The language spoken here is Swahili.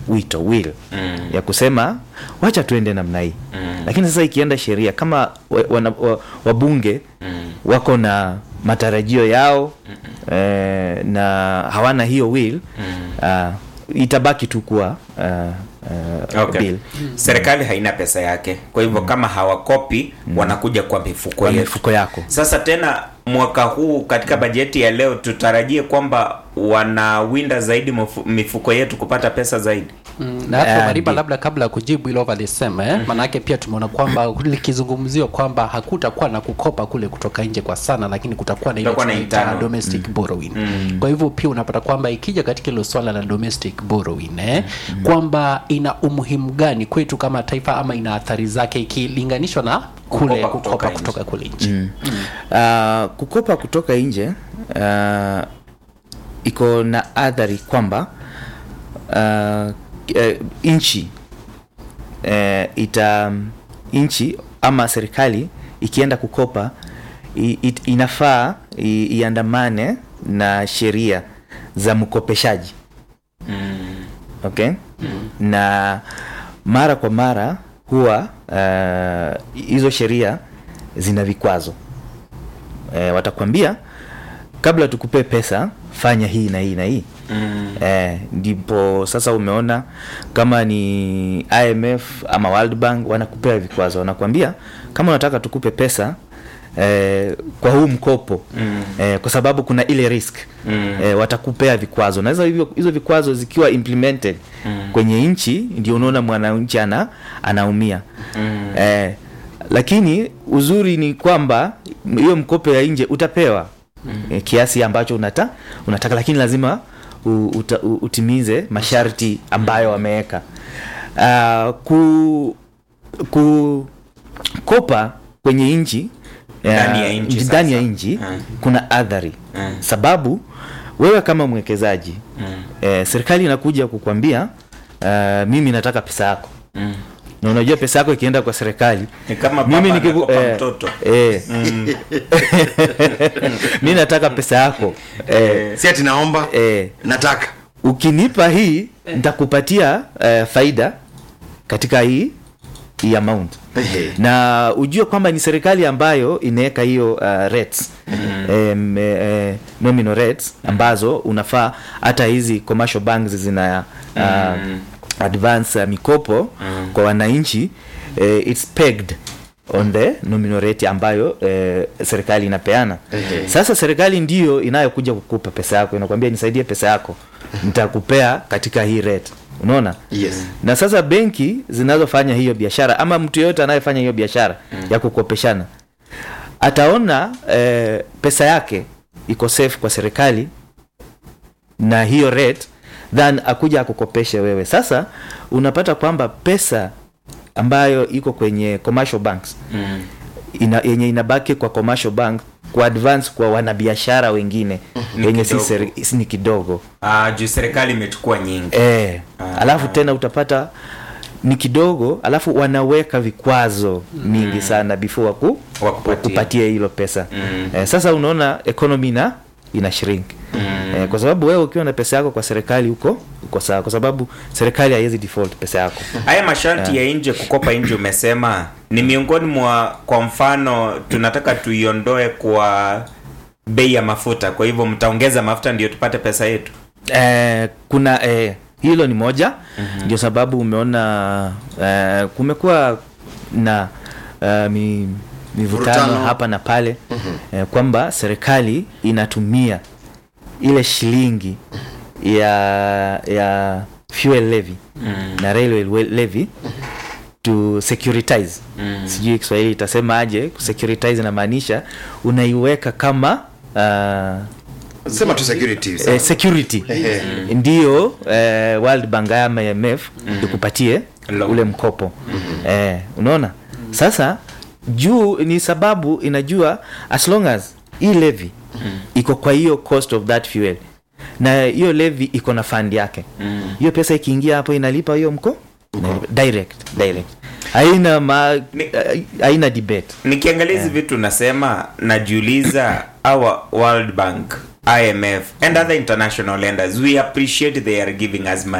wito will ya kusema wacha tuende namna hii. Lakini sasa ikienda sheria kama wabunge wako na matarajio yao na hawana hiyo will, itabaki tu kuwa okay. Bill. Serikali haina pesa yake. Kwa hivyo kama hawakopi wanakuja kwa mifuko yako. Sasa tena mwaka huu katika bajeti ya leo tutarajie kwamba wanawinda zaidi mifuko yetu kupata pesa zaidi. Na hapo Mariba, labda kabla ya kujibu ile walisema manake pia tumeona kwamba likizungumziwa kwamba hakutakuwa na kukopa kule kutoka nje kwa sana, lakini kutakuwa na ile domestic borrowing. Kwa hivyo pia unapata kwamba ikija katika ile swala la domestic borrowing kwamba ina umuhimu gani kwetu kama taifa ama ina athari zake ikilinganishwa na kule kukopa kutoka kule nje. Kukopa kutoka nje iko na athari kwamba nchi ama serikali ikienda kukopa inafaa iandamane na sheria za mkopeshaji. Okay? Na mara kwa mara huwa hizo sheria zina vikwazo. Watakwambia kabla tukupe pesa fanya hii na hii na hii. Ndipo sasa umeona kama ni IMF ama World Bank wanakupea vikwazo. Wanakuambia kama unataka tukupe pesa kwa huu mkopo kwa sababu kuna ile risk watakupea vikwazo. Na hizo vikwazo zikiwa implemented kwenye nchi ndio unaona mwananchi anaumia. Lakini uzuri ni kwamba hiyo mkopo ya nje utapewa kiasi ambacho unataka, lakini lazima utimize masharti ambayo wameweka. Kukopa kwenye nchi ndani ya nchi kuna athari. Sababu wewe kama mwekezaji serikali inakuja kukwambia mimi nataka pesa yako. Na unajua pesa yako ikienda kwa serikali kama mimi nikikupa mtoto mimi nataka pesa yako si ati naomba nataka ukinipa hii nitakupatia faida katika hii amount. Na ujue kwamba ni serikali ambayo inaweka hiyo rates nominal rates ambazo unafaa hata hizi commercial banks zina advance mikopo kwa wananchi. It's pegged on the nominal rate ambayo serikali inapeana. Sasa serikali ndiyo inayokuja kukupa pesa yako, inakwambia nisaidie pesa yako, nitakupea katika hii rate. Unaona? Yes. Na sasa benki zinazofanya hiyo biashara ama mtu yeyote anayefanya hiyo biashara ya kukopeshana ataona pesa yake iko safe kwa serikali na hiyo rate then akuja akukopeshe wewe. Sasa unapata kwamba pesa ambayo iko kwenye commercial banks yenye inabaki kwa commercial bank kwa advance kwa wanabiashara wengine yenye ni kidogo. Juu serikali imechukua nyingi. Alafu tena utapata ni kidogo, alafu wanaweka vikwazo mingi sana before wakupatie hilo pesa. Sasa unaona economy ina shrink. Kwa sababu wewe ukiwa na pesa yako kwa serikali uko sawa, kwa sababu serikali haiwezi default pesa yako. Haya masharti ya nje, kukopa nje umesema ni miongoni mwa, kwa mfano tunataka tuiondoe kwa bei ya mafuta, kwa hivyo mtaongeza mafuta ndio tupate pesa yetu. Kuna hilo ni moja. Ndio sababu umeona kumekuwa na mivutano hapa na pale kwamba serikali inatumia ile shilingi ya fuel levy na railway levy to securitize. Sijui Kiswahili itasema aje. Securitize inamaanisha unaiweka kama sema tu security. Security. Ndio World Bank ama IMF ikupatie ule mkopo. Unaona? Sasa juu ni sababu inajua as long as hii levy iko kwa hiyo cost of that fuel na hiyo levy iko na fund yake, hiyo pesa ikiingia hapo inalipa hiyo direct. Haina debate. Nikiangalia hizi vitu nasema najiuliza our World Bank, IMF and other international lenders, we appreciate they are giving us money.